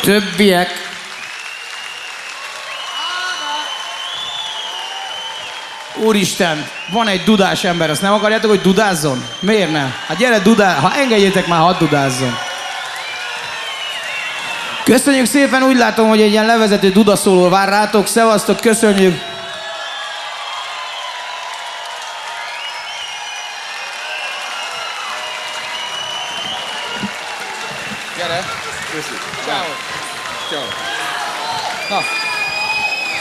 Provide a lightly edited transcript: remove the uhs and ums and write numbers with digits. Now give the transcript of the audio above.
Többiek. Úristen, van egy dudás ember, azt nem akarjátok, hogy dudázzon? Miért nem? Hát gyere, ha engedjétek már, hadd dudázzon. Köszönjük szépen, úgy látom, hogy egy ilyen levezető dudaszóló vár rátok. Szevasztok, köszönjük! Gyere! Köszi! Ciao! Ciao! Na!